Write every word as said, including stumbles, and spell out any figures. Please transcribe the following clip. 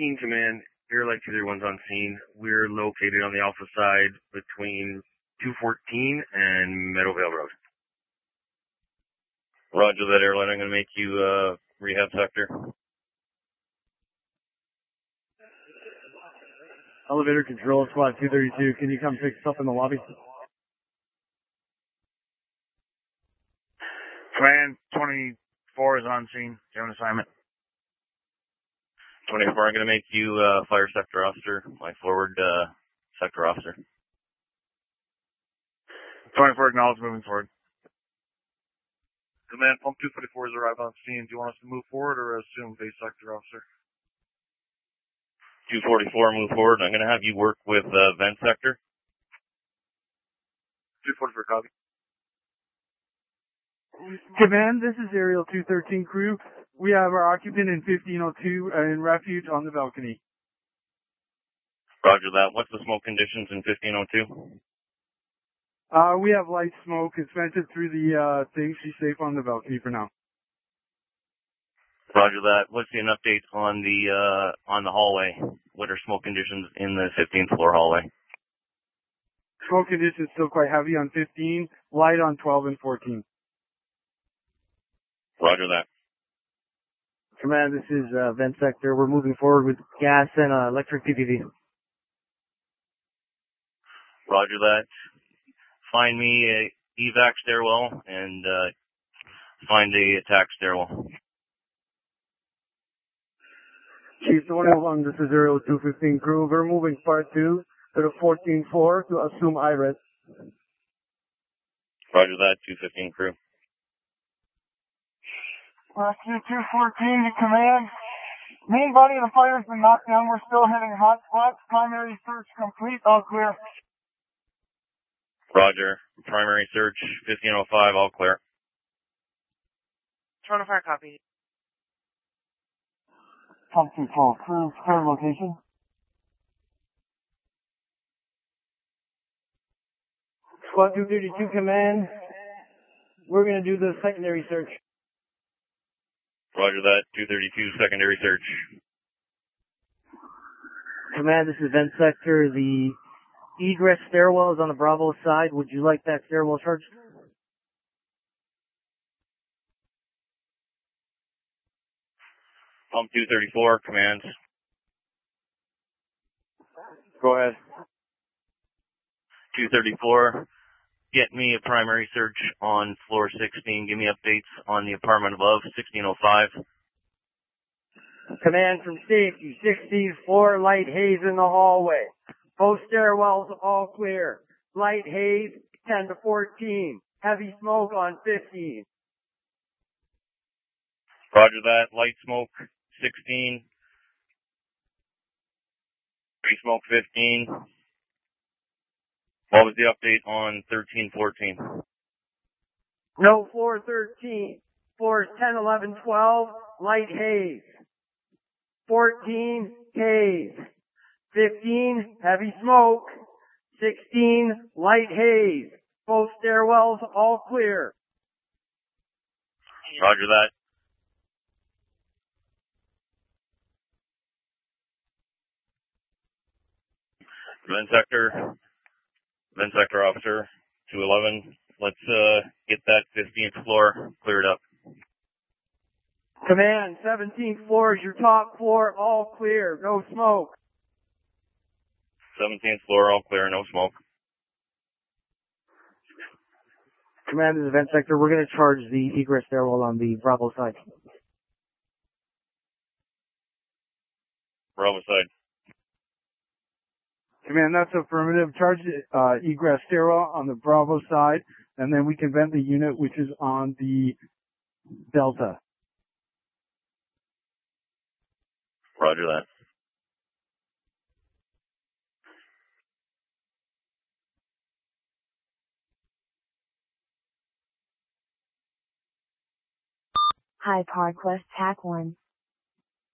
fifteen Command, Airlight two thirty-one's on scene. We're located on the Alpha side between two fourteen and Meadowvale Road. Roger that, Airlight. I'm going to make you uh, rehab sector. Elevator control, squad two thirty-two. Can you come pick us up in the lobby? Command twenty-four is on scene. You have an assignment. twenty-four, I'm going to make you uh, fire sector officer, my forward uh, sector officer. twenty-four acknowledged, moving forward. Command, Pump two forty-four has arrived on scene. Do you want us to move forward or assume base sector officer? two forty-four, move forward. I'm going to have you work with uh, vent sector. two forty-four, copy. Command, this is Aerial two thirteen crew. We have our occupant in fifteen oh two in refuge on the balcony. Roger that. What's the smoke conditions in fifteen oh two? Uh, we have light smoke. It's vented through the uh, thing. She's safe on the balcony for now. Roger that. Let's see an update on the uh, on the hallway. What are smoke conditions in the fifteenth floor hallway? Smoke conditions still quite heavy on fifteen, light on twelve and fourteen. Roger that. Command, this is uh, vent sector. We're moving forward with gas and uh, electric P P V. Roger that. Find me a evac stairwell and uh, find a attack stairwell. Chief one oh one, this is Aerial two fifteen crew. We're moving part two to the fourteenth floor to assume I R E S. Roger that, two fifteen crew. Rescue two fourteen to command. Main body of the fire has been knocked down. We're still hitting hot spots. Primary search complete. All clear. Roger. Primary search, fifteen oh five, all clear. twenty-four, copy. Pump control, crew, clear location. Squad two thirty-two command. We're going to do the secondary search. Roger that, two thirty-two, secondary search. Command, this is vent sector. The egress stairwell is on the Bravo side. Would you like that stairwell charged? Pump two thirty-four, command. Go ahead. two thirty-four, get me a primary search on floor sixteen. Give me updates on the apartment above, sixteen oh five. Command from safety, sixteenth floor, light haze in the hallway. Both stairwells all clear. Light haze, ten to fourteen. Heavy smoke on fifteen. Roger that, light smoke, sixteen. Heavy smoke, fifteen. What was the update on thirteen fourteen? No, floor thirteen. Floors ten, eleven, twelve, light haze. fourteen, haze. fifteen, heavy smoke. sixteen, light haze. Both stairwells all clear. Roger that. Vent sector, vent sector officer, two eleven. Let's uh, get that fifteenth floor cleared up. Command, seventeenth floor is your top floor, all clear, no smoke. seventeenth floor, all clear, no smoke. Command, this is vent sector. We're going to charge the egress stairwell on the Bravo side. Bravo side. Command, that's affirmative. Charge uh, egress stairwell on the Bravo side, and then we can vent the unit, which is on the Delta. Roger that. Hi, ParkWest, T A C one.